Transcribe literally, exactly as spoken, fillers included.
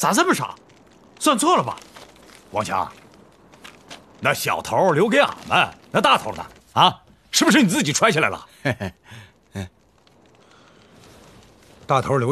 咋这么傻？算错了吧？ 王强，那小头留给俺们，那大头呢？啊，是不是你自己揣起来了？ 大头留。